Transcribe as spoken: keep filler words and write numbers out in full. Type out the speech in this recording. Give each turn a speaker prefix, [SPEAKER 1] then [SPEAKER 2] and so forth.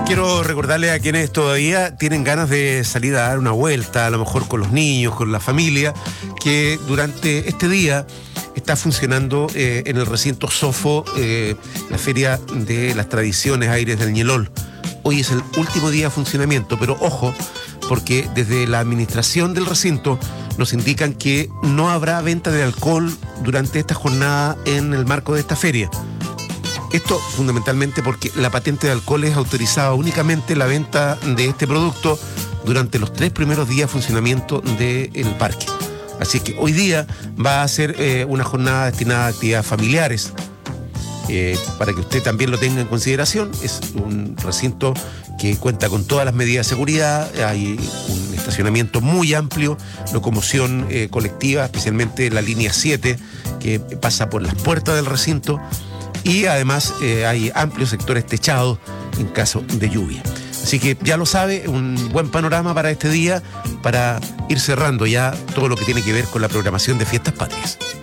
[SPEAKER 1] quiero recordarle a quienes todavía tienen ganas de salir a dar una vuelta, a lo mejor con los niños, con la familia, que durante este día está funcionando eh, en el recinto Sofo eh, la Feria de las Tradiciones Aires del Ñelol. Hoy es el último día de funcionamiento, pero ojo, porque desde la administración del recinto nos indican que no habrá venta de alcohol durante esta jornada en el marco de esta feria. Esto fundamentalmente porque la patente de alcohol es autorizada únicamente la venta de este producto durante los tres primeros días de funcionamiento del parque. Así que hoy día va a ser eh, una jornada destinada a actividades familiares. Eh, para que usted también lo tenga en consideración, es un recinto que cuenta con todas las medidas de seguridad, hay un estacionamiento muy amplio, locomoción eh, colectiva, especialmente la línea siete, que pasa por las puertas del recinto, y además eh, hay amplios sectores techados en caso de lluvia. Así que ya lo sabe, un buen panorama para este día, para ir cerrando ya todo lo que tiene que ver con la programación de Fiestas Patrias.